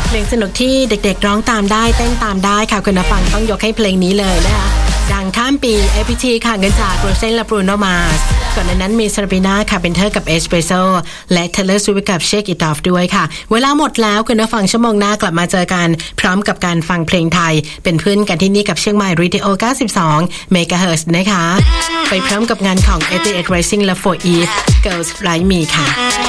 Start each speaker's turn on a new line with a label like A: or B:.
A: เพลงสนุกที่เด็กๆร้องตามได้เต้นตามได้ค่ะคุณผู้ฟังต้องยกให้เพลงนี้เลยนะคะดังข้ามปี APT ค่ะเงินจากโรเซนและบรูโนมาร์สก่อนหน้านั้นมีซาบีนาคาร์เพนเตอร์กับเอสเปรสโซและเทเลอร์สวิฟต์กับเชคอิตอฟด้วยค่ะเวลาหมดแล้วคุณผู้ฟังชั่วโมงหน้ากลับมาเจอกันพร้อมกับการฟังเพลงไทยเป็นเพื่อนกันที่นี่กับเชียงใหม่รีดิโอ 92 เมกะเฮิรตซ์นะคะไปพร้อมกับงานของ88 Rising และ 4 Eve Girls Like Me ค่ะ